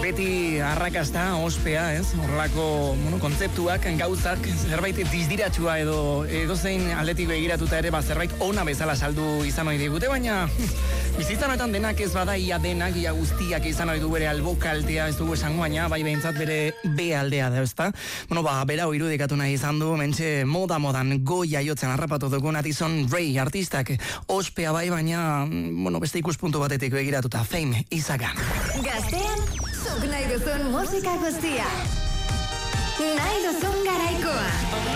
Beti arrakasta, ospea, ez? Horrelako, kontzeptuak, gauzak, zerbait dizdiratsua edo zein aldetik begiratuta ere, zerbait ona bezala saldu izan ohi digute, baina bizitzan honetan denak ez bada ia denak, ia guztiak izan ohi du bere albokaltea, ez dugu esango, baina bai behintzat bere B aldea da, ezta? Bera irudikatu nahi izan du, mentxe modan goia jotzen harrapatu dugun Addison Rae artistak, ospea bai, baina, beste ikuspuntu batetik begiratuta, Fame Izaga. Gaztean, zuk nahi duzun musika guztia. Nahi duzun garaikoa.